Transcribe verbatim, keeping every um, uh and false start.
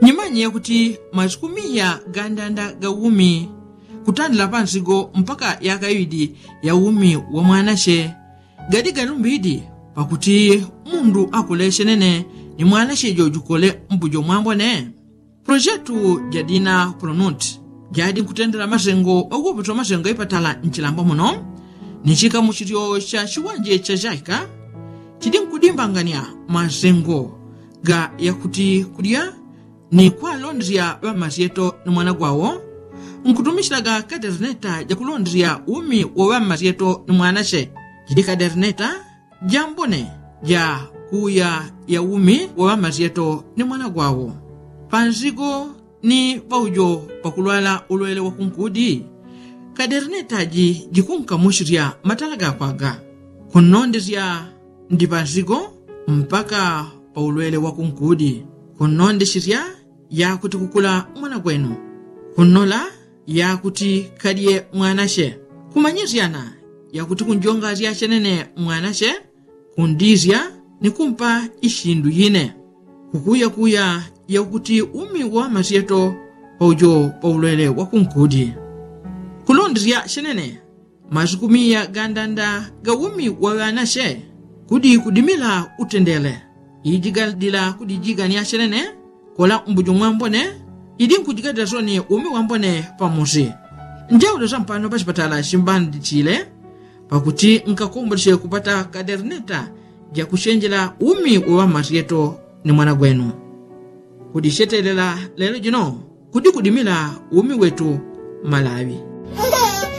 Nyimanye kuti mazikumiya gandanda ga umi kutandila pansigo mpaka yakayidi ya umi wa mwanashe gadi galumbidi pakuti mundu akuleshe nene ni mwanashe jojukole mbujo mwambone. Projetu jadina pronut jadi kutendela masengo okuputo masengo ipatala nchilambo muno nichika muchitio cha chiwanje cha jaika chidi nkudimbangania masengo ga yakuti kudia ni kwa londria wa masieto ni mwana gwawo nkutumishilaga kaderneta ja kulondria umi wa wa masieto ni mwanashe chidi kaderneta jambone ja kuya ya umi wa wa masieto ni mwana gwawo panzigo ni paujo pakulwala ulwele wa kunkudi kaderneta ji jikunka mushiria matalaga kwaga kunondezia ndi panzigo mpaka pa ulwele wa kunkudi kunondeshiria ya kuti kukula mwana gwenu kunola ya kuti kadie mwanashe kumanyiziana ya kuti kunjonga zia chenene mwanashe kundizia ni kumpa ishindu yine kukuya kuya ya kuti umi wa masieto paujo paulwele wa kunkudi kulondria chenene mazikumiya gandanda ga umi wa wanashe kudi kudimila utendele ijigadila kudijigani ya chenene kola mbujo mwambone idi nkujigadila zoni umi wambone pamuzi njaudo zampano pasipatala shimbandi chile pakuti nkakumbulishe kupata kaderneta ja kushenjela umi wa masieto ni mwana gwenu kudishetelela lelo jino kudi kudimila umi wetu Malawi.